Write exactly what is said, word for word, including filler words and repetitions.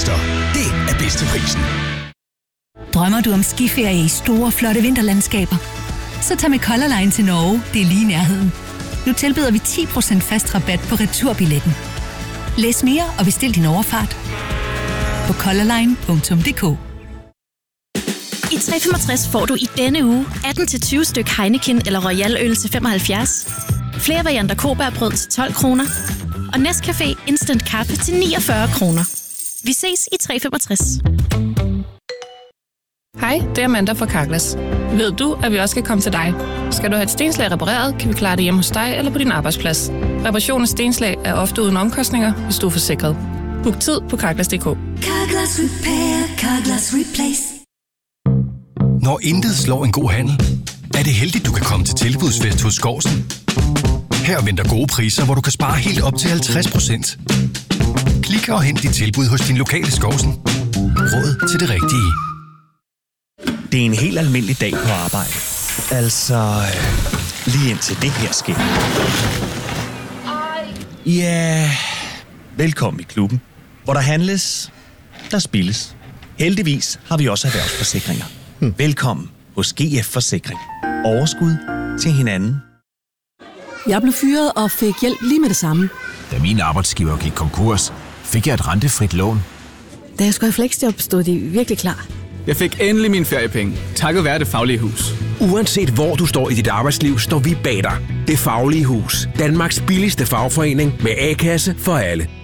Frister. Det er bedste prisen. Drømmer du om skiferie i store, flotte vinterlandskaber? Så tag med Color Line til Norge, det er lige i nærheden. Nu tilbyder vi ti procent fast rabat på returbilletten. Læs mere og bestil din overfart på colorline punktum d k. I tre femogtres får du i denne uge atten til tyve styk Heineken eller Royal Øl til femoghalvfjerds. Flere varianter Kobærbrød til tolv kroner. Og Nescafé Instant Kaffe til niogfyrre kroner. Vi ses i tre femogtres. Hej, det er Amanda fra Carglass. Ved du, at vi også kan komme til dig? Skal du have et stenslag repareret, kan vi klare det hjemme hos dig eller på din arbejdsplads. Reparation af stenslag er ofte uden omkostninger, hvis du er forsikret. Book tid på carglass punktum d k. Carglass Repair, Carglass Replace. Når intet slår en god handel, er det heldigt, du kan komme til tilbudsfest hos Skårsen. Her venter gode priser, hvor du kan spare helt op til halvtreds procent. Klik og hent dit tilbud hos din lokale Skårsen. Råd til det rigtige. Det er en helt almindelig dag på arbejde. Altså, øh, lige indtil det her sker. Ja, velkommen i klubben, hvor der handles, der spilles. Heldigvis har vi også erhvervsforsikringer. Hmm. Velkommen hos G F Forsikring. Overskud til hinanden. Jeg blev fyret og fik hjælp lige med det samme. Da min arbejdsgiver gik konkurs, fik jeg et rentefrit lån. Da jeg skulle have fleksjob, stod de virkelig klar. Jeg fik endelig mine feriepenge, takket være Det Faglige Hus. Uanset hvor du står i dit arbejdsliv, står vi bag dig. Det Faglige Hus. Danmarks billigste fagforening med A-kasse for alle.